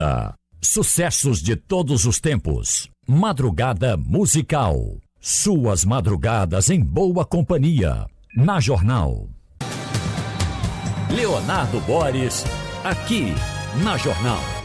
Sucessos de todos os tempos. Madrugada musical. Suas madrugadas em boa companhia. Na Jornal. Leonardo Boris, aqui na Jornal.